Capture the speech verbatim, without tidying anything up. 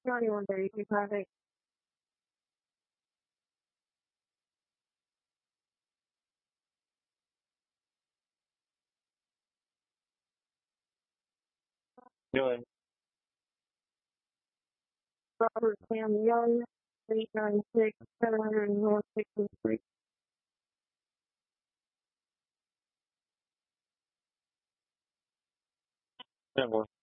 ninety-one thirty-two traffic. Doing. Robert Sam Young, eight nine six, seven hundred North Sixth Street. Ten more.